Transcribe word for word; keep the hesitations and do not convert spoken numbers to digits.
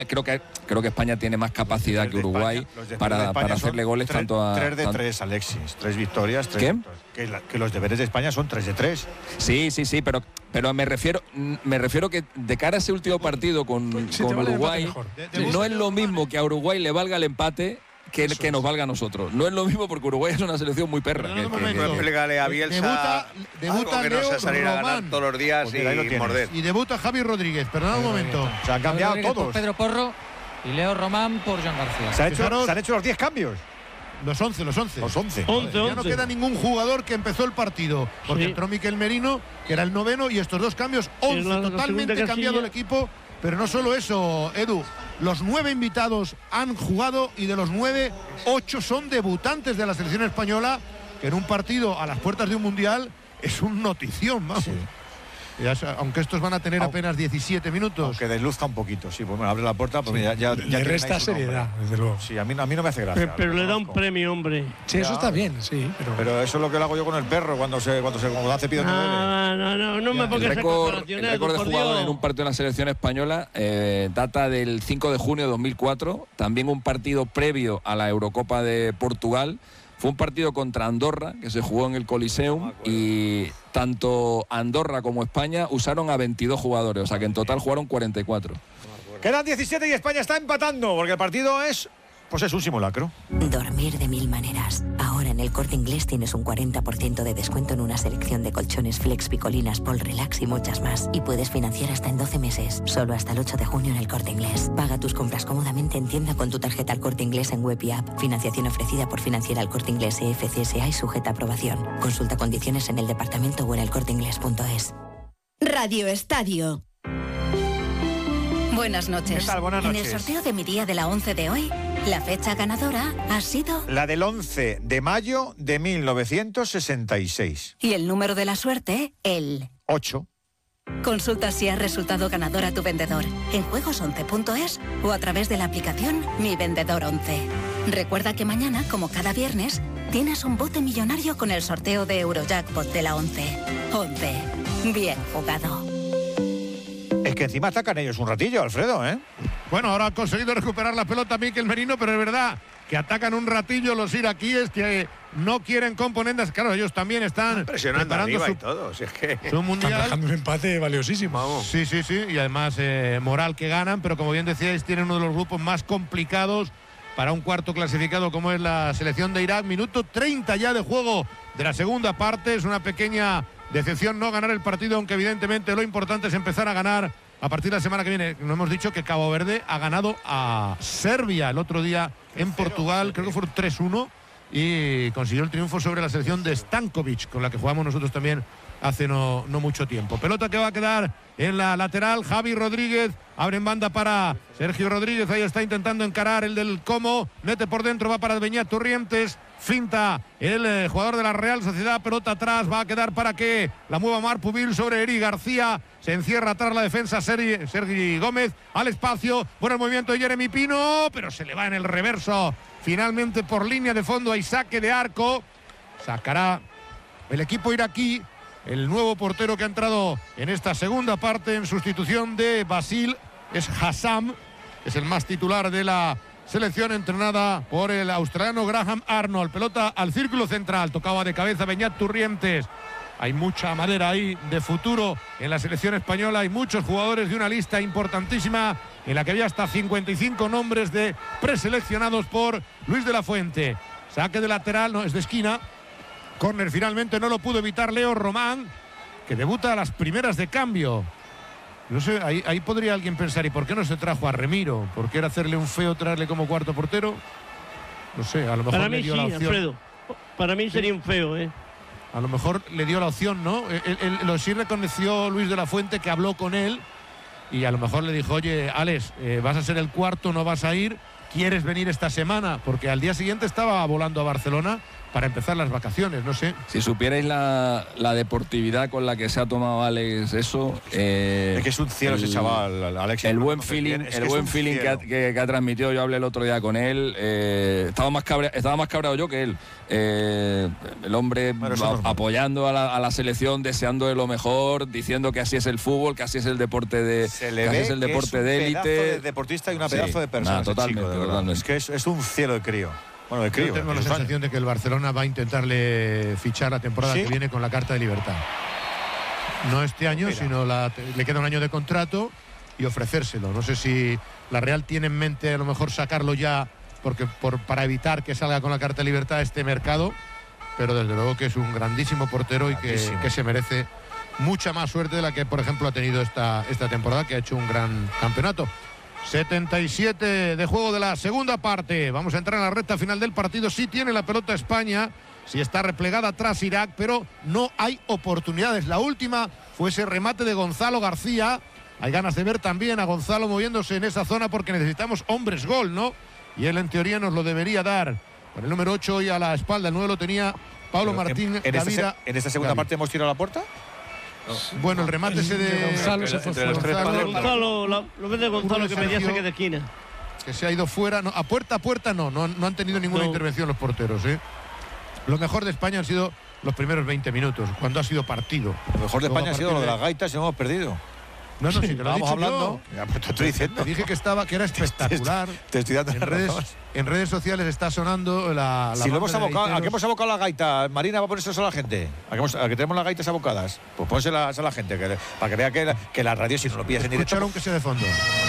Creo que, creo que España tiene más capacidad que Uruguay España, para, para hacerle goles tres, tanto a... tres de tanto, tres, Alexis. Tres victorias, tres ¿Qué? victorias. Que, la, que los deberes de España son tres de tres. Sí, sí, sí, pero, pero me refiero me refiero que de cara a ese último partido con, sí, con vale Uruguay, de, de no es lo mismo que a Uruguay le valga el empate que, que nos valga a nosotros. No es lo mismo porque Uruguay es una selección muy perra. No, que, no, que, momento. que, Explícale a Bielsa Debuta, debuta algo que no Leo sea salir a ganar Román. todos los días Pues mira, ahí lo y tienes. morder. Y debuta Javi Rodríguez. Perdona un momento. Se han cambiado Rodríguez todos. por Pedro Porro y Leo Román por Joan García. Se, ha hecho, Fijaros, se han hecho los diez cambios. Los once, los once. Los once. once, Ya no once. queda ningún jugador que empezó el partido. Porque Sí. entró Miquel Merino, que era el noveno, y estos dos cambios, once. la- la Totalmente segunda cambiado el casilla. equipo. Pero no solo eso, Edu. Los nueve invitados han jugado y de los nueve, ocho son debutantes de la selección española, que en un partido a las puertas de un mundial es un notición, vamos. Sí. Ya, aunque estos van a tener Aunque- apenas diecisiete minutos. Aunque desluzca un poquito, sí. Pues bueno, abre la puerta, pues ya, ya, ya Le tienen resta ahí su nombre. seriedad, desde luego. Sí, a mí, a mí no me hace gracia. Pero, pero lo le da un conozco. premio, hombre. Sí, eso está bien, sí. Pero, Pero eso es lo que lo hago yo con el perro cuando se cuando se cuando hace pido Ah, no, no, no me el pongas esa récord, comparación, el récord de por jugador Dios. en un partido de la selección española eh, data del cinco de junio de dos mil cuatro, también un partido previo a la Eurocopa de Portugal. Fue un partido contra Andorra, que se jugó en el Coliseum, y tanto Andorra como España usaron a veintidós jugadores, o sea que en total jugaron cuarenta y cuatro. Quedan diecisiete y España está empatando, porque el partido es, pues es un simulacro. Dormir de mil maneras. Ahora en el Corte Inglés tienes un cuarenta por ciento de descuento en una selección de colchones Flex, Picolinas, Pol Relax y muchas más. Y puedes financiar hasta en doce meses. Solo hasta el ocho de junio en el Corte Inglés. Paga tus compras cómodamente en tienda con tu tarjeta al Corte Inglés en web y app. Financiación ofrecida por Financiera al Corte Inglés E F C S A y sujeta a aprobación. Consulta condiciones en el departamento o en el corte inglés punto es. Radio Estadio. Buenas noches. ¿Qué tal? Buenas En noches. el sorteo de mi día de la once de hoy, la fecha ganadora ha sido... La del once de mayo de mil novecientos sesenta y seis. Y el número de la suerte, el... ocho. Consulta si has resultado ganador a tu vendedor en juegos once punto es o a través de la aplicación Mi Vendedor once. Recuerda que mañana, como cada viernes, tienes un bote millonario con el sorteo de Eurojackpot de la once. once. Bien jugado. Es que encima atacan ellos un ratillo, Alfredo, ¿eh? Bueno, ahora ha conseguido recuperar la pelota Miquel Merino, pero es verdad que atacan un ratillo los iraquíes que no quieren componentes. Claro, ellos también están Presionando preparando arriba su, y todo. Si es que... su están mundial. dejando un empate valiosísimo. Vamos. Sí, sí, sí. Y además eh, moral que ganan, pero como bien decíais, tienen uno de los grupos más complicados para un cuarto clasificado como es la selección de Irak. Minuto treinta ya de juego de la segunda parte. Es una pequeña decepción no ganar el partido, aunque evidentemente lo importante es empezar a ganar a partir de la semana que viene. Nos hemos dicho que Cabo Verde ha ganado a Serbia el otro día en Portugal, creo que fue tres uno, y consiguió el triunfo sobre la selección de Stankovic, con la que jugamos nosotros también hace no, no mucho tiempo. Pelota que va a quedar en la lateral, Javi Rodríguez, abre en banda para Sergio Rodríguez, ahí está intentando encarar el del Como, mete por dentro, va para Beñat Turrientes, finta el eh, jugador de la Real Sociedad, pelota atrás, va a quedar para que la mueva Marpubil sobre Eri García, se encierra atrás la defensa Sergi, Sergi Gómez, al espacio, bueno el movimiento de Jeremy Pino, pero se le va en el reverso, finalmente por línea de fondo hay saque de arco, sacará el equipo iraquí, el nuevo portero que ha entrado en esta segunda parte en sustitución de Basil es Hassam, es el más titular de la selección entrenada por el australiano Graham Arnold. Pelota al círculo central, tocaba de cabeza Beñat Turrientes. Hay mucha madera ahí de futuro en la selección española. Hay muchos jugadores de una lista importantísima en la que había hasta cincuenta y cinco nombres de preseleccionados por Luis de la Fuente. Saque de lateral, no, es de esquina. Córner finalmente no lo pudo evitar Leo Román, que debuta a las primeras de cambio. No sé, ahí, ahí podría alguien pensar, ¿y por qué no se trajo a Remiro? ¿Por qué era hacerle un feo traerle como cuarto portero? No sé, a lo mejor Para le mí dio sí, la opción. Alfredo. Para mí sería un feo, ¿eh? A lo mejor le dio la opción, ¿no? Él, él, lo sí reconoció Luis de la Fuente, que habló con él y a lo mejor le dijo, oye, Alex, eh, vas a ser el cuarto, no vas a ir. ¿quieres venir esta semana? Porque al día siguiente estaba volando a Barcelona para empezar las vacaciones, no sé. Si supierais la, la deportividad con la que se ha tomado Alex eso... Eh, es que es un cielo el, ese chaval, Alex. El buen feeling, el que buen feeling que ha, que, que ha transmitido, yo hablé el otro día con él, eh, estaba, más cabrea, estaba más cabreado yo que él. Eh, el hombre bueno, a, apoyando a la, a la selección, deseando de lo mejor, diciendo que así es el fútbol, que así es el deporte de se le que ve así es el deporte es de élite. De deportista y una pedazo sí, de persona. Nah, totalmente, chico, totalmente. Es que es, es un cielo de crío. Bueno, de crío. Yo tengo la sensación años. de que el Barcelona va a intentarle fichar la temporada ¿Sí? que viene con la carta de libertad. No este año, Mira. sino la, le queda un año de contrato y ofrecérselo. No sé si la Real tiene en mente a lo mejor sacarlo ya porque por, para evitar que salga con la carta de libertad a este mercado, pero desde luego que es un grandísimo portero y que, que se merece mucha más suerte de la que, por ejemplo, ha tenido esta, esta temporada, que ha hecho un gran campeonato. setenta y siete de juego de la segunda parte. Vamos a entrar en la recta final del partido. Sí tiene la pelota España, sí está replegada atrás Irak, pero no hay oportunidades. La última fue ese remate de Gonzalo García. Hay ganas de ver también a Gonzalo moviéndose en esa zona porque necesitamos hombres gol, ¿no? Y él en teoría nos lo debería dar. Con el número ocho hoy a la espalda, el nueve lo tenía Pablo pero Martín en, en, Gavira, este, ¿En esta segunda Gavira. parte hemos tirado a la puerta? No. Bueno, el remate ese de Gonzalo, se fue fuera. Gonzalo, Gonzalo, la, lo ves de Gonzalo que pedía saque de esquina. Que se ha ido fuera, no, a puerta a puerta no, no, no han tenido ninguna no. intervención los porteros, ¿eh? Lo mejor de España han sido los primeros veinte minutos, cuando ha sido partido. Lo mejor de Luego España ha sido lo de las gaitas y hemos perdido. No, no, sí, si te lo he dicho hablando. Ya, pues te estoy diciendo. Te dije que estaba, que era espectacular. Te, te estoy dando en redes, en redes sociales está sonando la. la si lo hemos abocado, ¿a qué hemos abocado la gaita? Marina va a ponerse eso a la gente. ¿A que, hemos, a que tenemos las gaitas abocadas? Pues pónselas a la gente, que, para que vea que, que la radio, si no lo pillas en directo. Escucharon que sea de fondo.